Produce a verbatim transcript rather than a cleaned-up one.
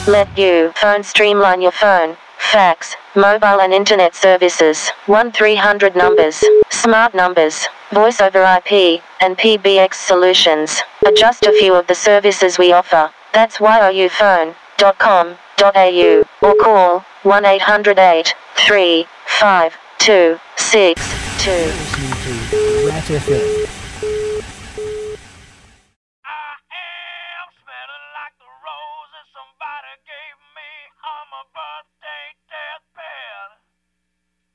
Let you phone streamline your phone, fax, mobile and internet services. one three hundred numbers, smart numbers, voice over I P, and P B X solutions are just a few of the services we offer. That's y o u phone dot com dot a u or call one eight hundred eight three five two six two. Listening to Rat F M.